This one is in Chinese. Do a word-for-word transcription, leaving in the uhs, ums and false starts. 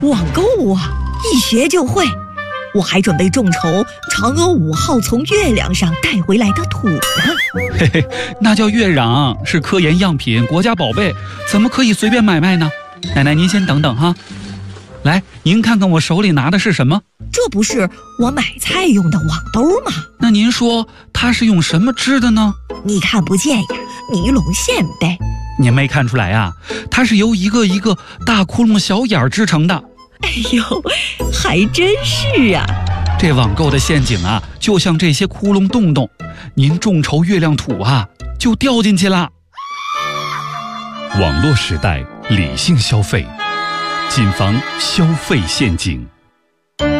网购啊，一学就会。我还准备众筹嫦娥五号从月亮上带回来的土呢。 嘿嘿，那叫月壤，是科研样品，国家宝贝，怎么可以随便买卖呢？奶奶您先等等哈。来，您看看我手里拿的是什么？ 这不是我买菜用的网兜吗？ 那您说它是用什么织的呢？ 你看不见呀，尼龙线呗。 您没看出来啊？它是由一个一个大窟窿小眼儿织成的。 哎呦，还真是啊！ 这网购的陷阱啊，就像这些窟窿洞洞，您众筹月亮土啊，就掉进去了。 网络时代，理性消费，谨防消费陷阱。